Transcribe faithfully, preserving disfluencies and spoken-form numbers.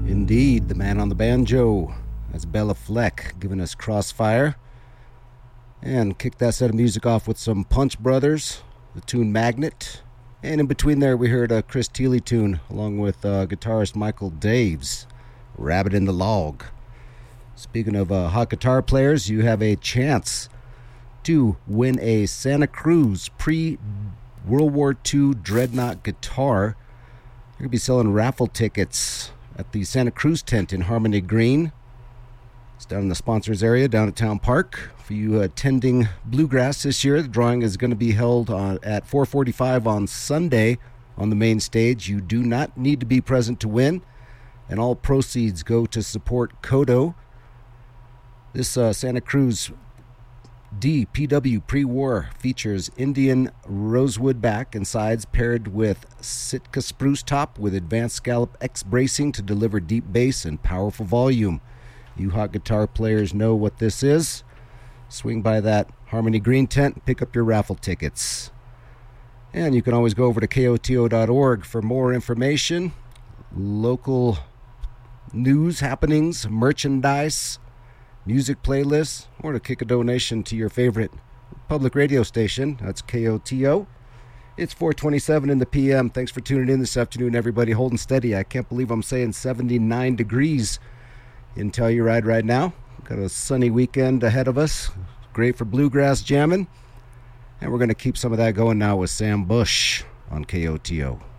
Indeed, the man on the banjo. That's Bella Fleck giving us Crossfire. And kick that set of music off with some Punch Brothers, the tune Magnet. And in between there, we heard a Chris Thile tune along with uh, guitarist Michael Daves, Rabbit in the Log. Speaking of uh, hot guitar players, you have a chance to win a Santa Cruz pre-World War Two Dreadnought guitar. You're going to be selling raffle tickets at the Santa Cruz tent in Harmony Green. It's down in the sponsors area, down at Town Park. For you attending Bluegrass this year, the drawing is going to be held on, at four forty-five on Sunday on the main stage. You do not need to be present to win, and all proceeds go to support Kodo. This uh, Santa Cruz D P W pre-war features Indian rosewood back and sides paired with Sitka spruce top with advanced scallop X bracing to deliver deep bass and powerful volume. You hot guitar players know what this is. Swing by that Harmony Green tent and pick up your raffle tickets. And you can always go over to K O T O dot org for more information, local news, happenings, merchandise, music playlists, or to kick a donation to your favorite public radio station. That's K O T O. It's four twenty-seven in the P M. Thanks for tuning in this afternoon, everybody. Holding steady. I can't believe I'm saying seventy-nine degrees in Telluride right now. Got a sunny weekend ahead of us. Great for bluegrass jamming. And we're going to keep some of that going now with Sam Bush on K O T O.